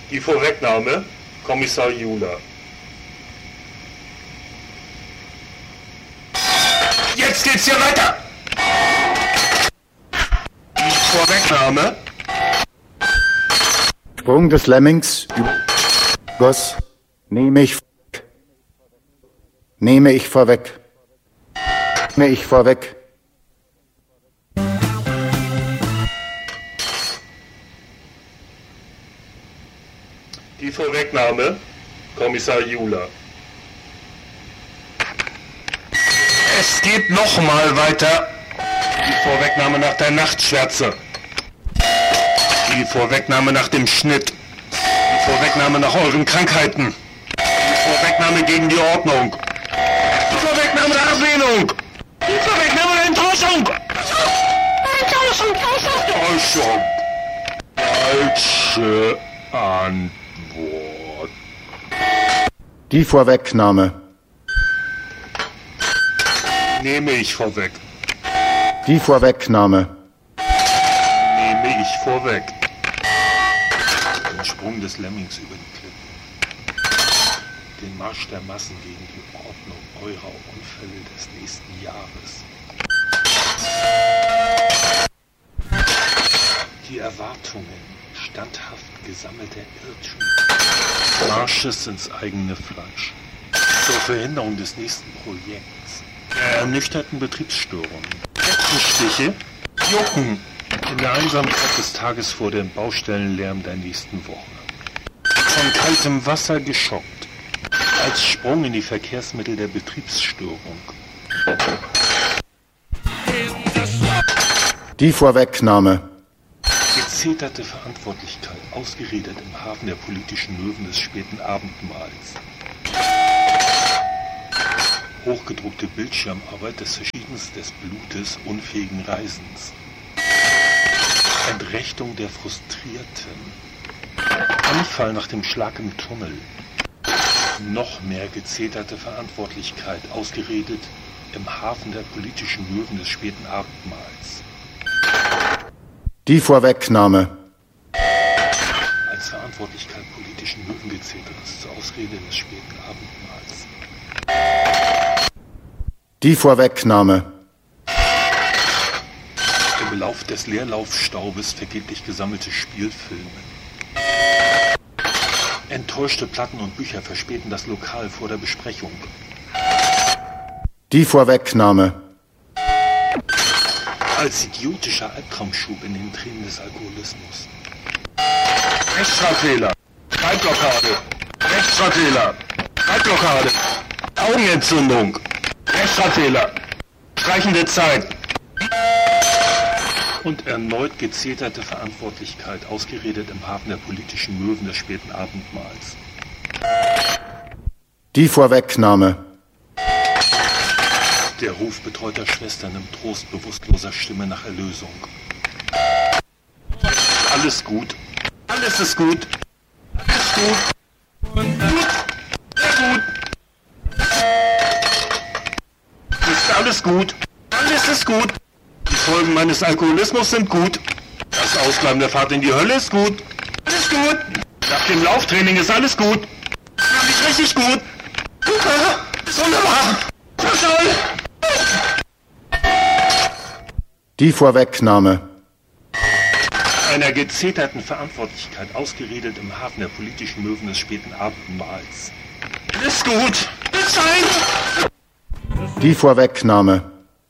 Die Vorwegnahme, Kommissar Jula. Jetzt geht's hier weiter! Die Vorwegnahme. Sprung des Lemmings, Goss, nehme ich vorweg. Die Vorwegnahme, Kommissar Jula. Es geht nochmal weiter. Die Vorwegnahme nach der Nachtschwärze. Die Vorwegnahme nach dem Schnitt. Die Vorwegnahme nach euren Krankheiten. Die Vorwegnahme gegen die Ordnung. Die Vorwegnahme der Ablehnung. Die Vorwegnahme der Enttäuschung. Enttäuschung. Falsche Antwort. Die Vorwegnahme. Nehme ich vorweg. Die Vorwegnahme. Nehme ich vorweg. Den Sprung des Lemmings über die Klippen. Den Marsch der Massen gegen die Ordnung eurer Unfälle des nächsten Jahres. Die Erwartungen standhaft gesammelter Irrtümer. Marsches ins eigene Fleisch. Zur Verhinderung des nächsten Projekts. Der ernüchterten Betriebsstörungen. Kettenstiche. Jucken. In der Einsamkeit des Tages vor dem Baustellenlärm der nächsten Woche. Von kaltem Wasser geschockt. Als Sprung in die Verkehrsmittel der Betriebsstörung. Die Vorwegnahme. Gezeterte Verantwortlichkeit, ausgeredet im Hafen der politischen Löwen des späten Abendmahls. Hochgedruckte Bildschirmarbeit des Verschiedens des Blutes unfähigen Reisens. Entrechtung der Frustrierten. Anfall nach dem Schlag im Tunnel. Noch mehr gezeterte Verantwortlichkeit, ausgeredet im Hafen der politischen Löwen des späten Abendmahls. Die Vorwegnahme. Als Verantwortlichkeit politischen Löwengezeteres zur Ausrede des späten Abendmahls. Die Vorwegnahme. Im Lauf des Leerlaufstaubes vergeblich gesammelte Spielfilme. Enttäuschte Platten und Bücher verspäten das Lokal vor der Besprechung. Die Vorwegnahme. Als idiotischer Albtraumschub in den Tränen des Alkoholismus. Rechtschreibfehler. Schreibblockade. Rechtschreibfehler. Schreibblockade. Augenentzündung. Rechtschreibfehler. Streichende Zeit. Und erneut gezeterte Verantwortlichkeit, ausgeredet im Hafen der politischen Möwen des späten Abendmahls. Die Vorwegnahme. Der Ruf betreuter Schwestern im Trost bewusstloser Stimme nach Erlösung. Alles gut. Alles ist gut. Alles gut. Und gut. Sehr gut. Ist alles gut. Alles ist gut. Die Folgen meines Alkoholismus sind gut. Das Ausbleiben der Fahrt in die Hölle ist gut. Alles gut. Nach dem Lauftraining ist alles gut. Mach mich richtig gut. Super. Wunderbar. So toll. Die Vorwegnahme. Einer gezeterten Verantwortlichkeit, ausgeredet im Hafen der politischen Möwen des späten Abendmahls. Ist gut. Ist fein. Die Vorwegnahme.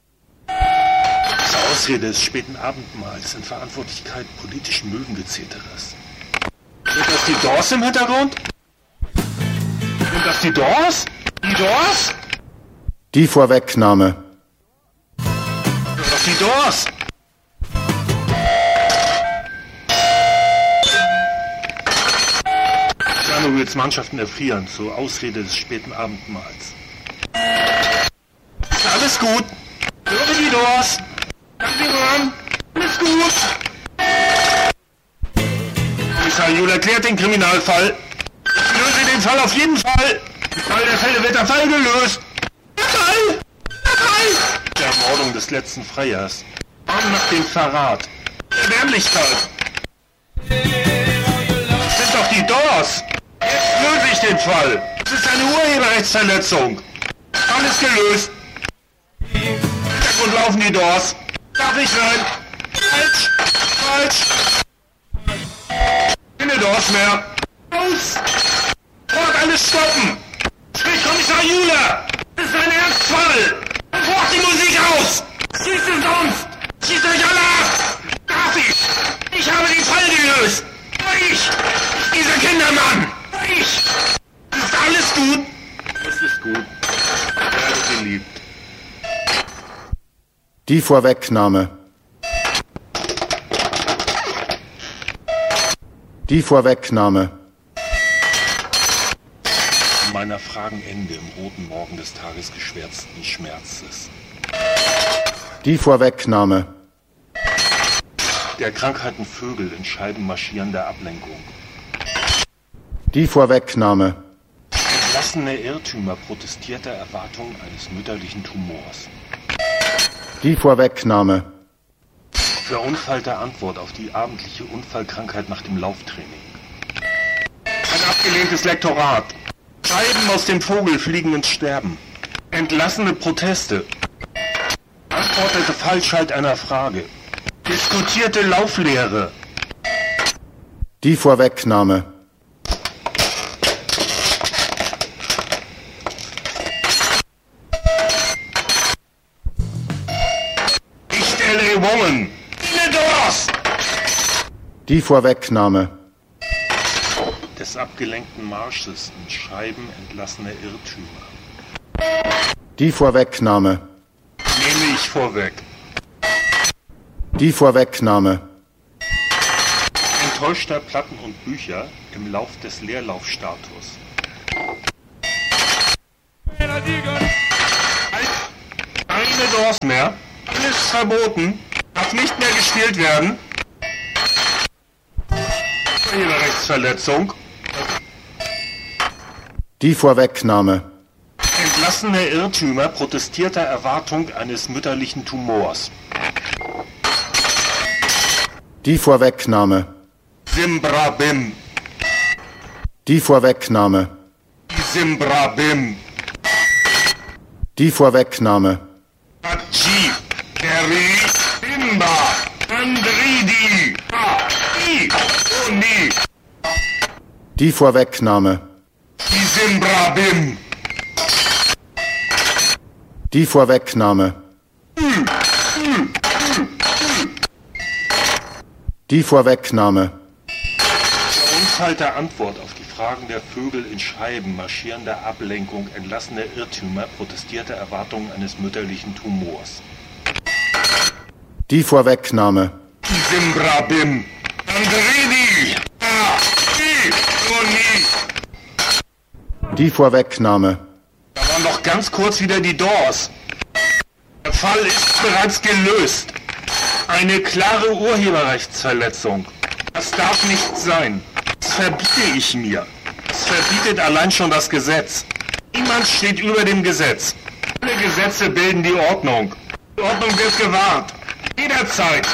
Zur Ausrede des späten Abendmahls in Verantwortlichkeit politischen Möwengezeteres. Sind das die Doors im Hintergrund? Sind das die Doors? Die Doors? Die Vorwegnahme. Sind das die Doors? Tschernobyls Mannschaften erfrieren zur Ausrede des späten Abendmahls. Ist alles gut? Höre die Doors? Kann Sie hören? Alles gut? Kommissar Jula klärt den Kriminalfall. Ich löse den Fall auf jeden Fall. Im Fall der Fälle wird der Fall gelöst. Der Fall! Der Fall! Der Ermordung des letzten Freiers. Arm nach dem Verrat. Erbärmlichkeit. Das sind doch die Doors! Doors! Jetzt löse ich den Fall! Es ist eine Urheberrechtsverletzung! Alles gelöst! Im Hintergrund laufen die Doors! Darf ich rein? Falsch! Falsch! Keine Doors mehr! Aus! Sofort alles stoppen! Sprich Kommissar Jüler! Das ist ein Ernstfall! Sofort die Musik aus! Schießt es sonst! Schießt euch alle ab! Darf ich! Ich habe den Fall gelöst! Ich! Dieser Kindermann! Ich! Ist alles gut? Es ist gut. Ich werde geliebt. Die Vorwegnahme. Die Vorwegnahme. An meiner Fragenende im roten Morgen des Tages geschwärzten Schmerzes. Die Vorwegnahme. Der Krankheiten Vögel in Scheiben marschierender Ablenkung. Die Vorwegnahme. Entlassene Irrtümer protestierter Erwartung eines mütterlichen Tumors. Die Vorwegnahme. Verunfallte Antwort auf die abendliche Unfallkrankheit nach dem Lauftraining. Ein abgelehntes Lektorat. Scheiben aus dem Vogel fliegen ins Sterben. Entlassene Proteste. Antwortete Falschheit einer Frage. Diskutierte Lauflehre. Die Vorwegnahme. Nicht L.A. Woman. In the Doors. Die Vorwegnahme. Des abgelenkten Marsches in Scheiben entlassener Irrtümer. Die Vorwegnahme. Nehme ich vorweg. Die Vorwegnahme. Enttäuschter Platten und Bücher im Lauf des Leerlaufstatus. Keine Doors mehr. Alles verboten. Darf nicht mehr gespielt werden. Urheberrechtsverletzung. Die Vorwegnahme. Entlassene Irrtümer protestierter Erwartung eines mütterlichen Tumors. Die Vorwegnahme. Simbrabim. Die Vorwegnahme. Simbrabim. Die Vorwegnahme. Haji. Keri. Bimba. Andridi. I. Uni. Die Vorwegnahme. Die Simbrabim. Die Vorwegnahme. Die Vorwegnahme. Verunfallte Antwort auf die Fragen der Vögel in Scheiben marschierender Ablenkung entlassener Irrtümer protestierter Erwartungen eines mütterlichen Tumors. Die Vorwegnahme. Die Simbrabim. Andredi. Uni. Die Vorwegnahme. Da waren doch ganz kurz wieder die Doors. Der Fall ist bereits gelöst. Eine klare Urheberrechtsverletzung. Das darf nicht sein. Das verbiete ich mir. Das verbietet allein schon das Gesetz. Niemand steht über dem Gesetz. Alle Gesetze bilden die Ordnung. Die Ordnung wird gewahrt. Jederzeit.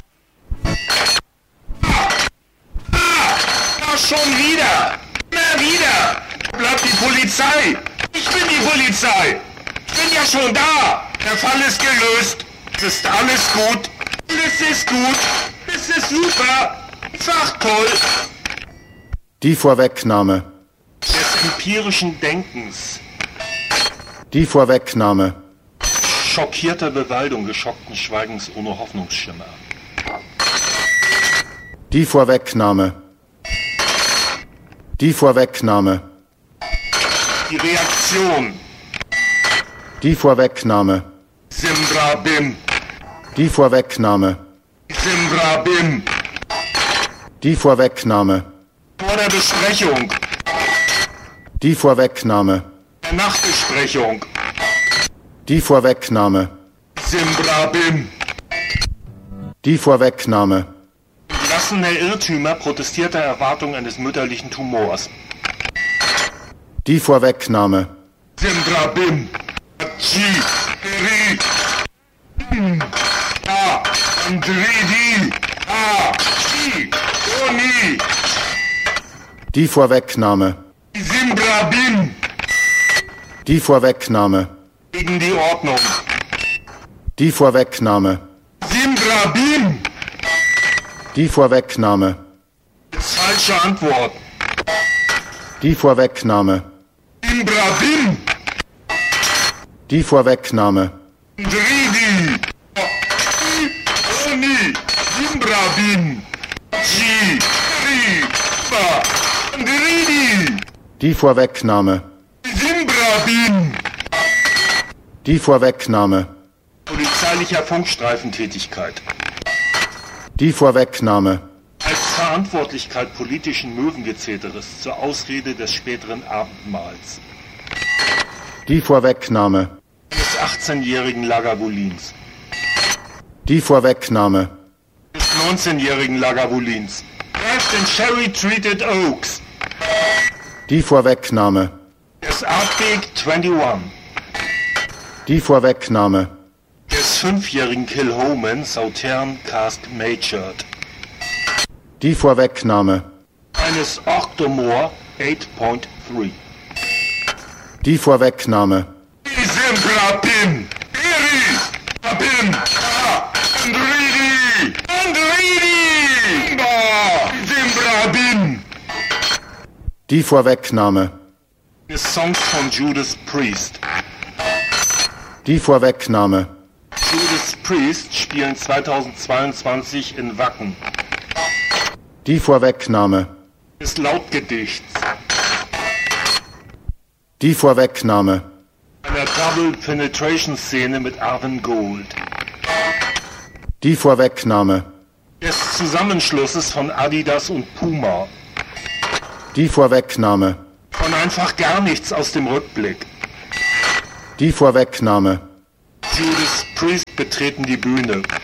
Da schon wieder. Immer wieder. Bleibt die Polizei. Ich bin die Polizei. Ich bin ja schon da. Der Fall ist gelöst. Es ist alles gut. Alles ist gut. Es ist super. Einfach toll. Die Vorwegnahme. Des empirischen Denkens. Die Vorwegnahme. Schockierter Bewaldung geschockten Schweigens ohne Hoffnungsschimmer. Die Vorwegnahme. Die Vorwegnahme. Die Reaktion. Die Vorwegnahme. Simbrabim. Die Vorwegnahme. Simbrabim. Die Vorwegnahme. Vor der Besprechung. Die Vorwegnahme. Der Nachbesprechung. Die Vorwegnahme. Simbrabim. Die Vorwegnahme. Entlassene Irrtümer protestierter Erwartung eines mütterlichen Tumors. Die Vorwegnahme. Simbrabim. Haji. Keri. Andredi. I. Uni. Die Vorwegnahme. Simbrabim. Die Vorwegnahme. Gegen die Ordnung. Die Vorwegnahme. Simbrabim. Die Vorwegnahme. Ist falsche Antwort. Die Vorwegnahme. Simbrabim. Die Vorwegnahme. Dridi. Oni. Simbrabim. Ji. Ri. Ba. Dridi. Die Vorwegnahme. Simbrabim. Die Vorwegnahme. Polizeilicher Funkstreifentätigkeit. Die Vorwegnahme. Als Verantwortlichkeit politischen Möwengezeteres zur Ausrede des späteren Abendmahls. Die Vorwegnahme. Des 18-jährigen Lagavulins. Die Vorwegnahme. Des 19-jährigen Lagavulins. Crashed in Cherry-Treated Oaks. Die Vorwegnahme. Des Arctic 21. Die Vorwegnahme. Des 5-jährigen Kilhoman Southern Cask Majored. Die Vorwegnahme. Eines Octomore 8.3. Die Vorwegnahme. Simbrabim. Iri. Abim. Andridi. Andridi. Simbrabim. Die Vorwegnahme. Des Songs von Judas Priest. Die Vorwegnahme. Judas Priest spielen 2022 in Wacken. Die Vorwegnahme. Des Lautgedichts. Die Vorwegnahme. Einer Double Penetration Szene mit Arvin Gold. Die Vorwegnahme. Des Zusammenschlusses von Adidas und Puma. Die Vorwegnahme. Von einfach gar nichts aus dem Rückblick. Die Vorwegnahme. Judas Priest betreten die Bühne.